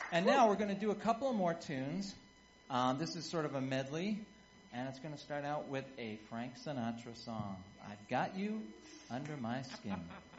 And now we're going to do a couple of more tunes. This is sort of a medley, and it's going to start out with a Frank Sinatra song. I've Got You Under My Skin.